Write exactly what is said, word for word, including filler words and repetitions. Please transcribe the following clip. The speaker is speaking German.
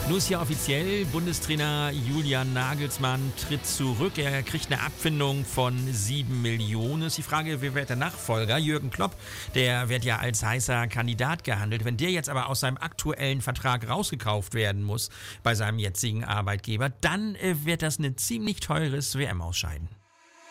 Nun ist ja offiziell, Bundestrainer Julian Nagelsmann tritt zurück. Er kriegt eine Abfindung von sieben Millionen. Ist die Frage, wer wird der Nachfolger? Jürgen Klopp, der wird ja als heißer Kandidat gehandelt. Wenn der jetzt aber aus seinem aktuellen Vertrag rausgekauft werden muss bei seinem jetzigen Arbeitgeber, dann äh, wird das ein ziemlich teures W M-Ausscheiden.